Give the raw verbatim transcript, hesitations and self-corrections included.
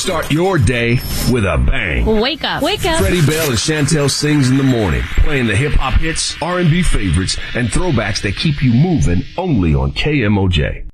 Start your day with a bang. Wake up. Wake up. Freddie Bell and Chantel sings in the morning, playing the hip-hop hits, R and B favorites, and throwbacks that keep you moving only on K M O J.